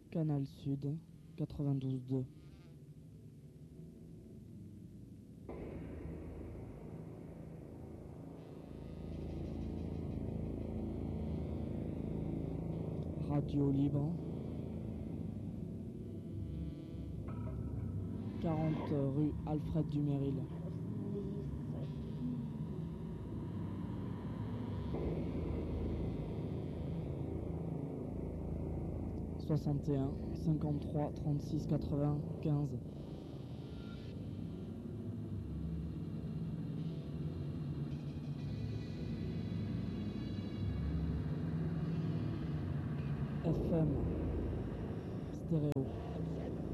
Canal Sud 92.2. Radio Libre 40 rue Alfred Dumeril. « 61 53 36 95 » FM stéréo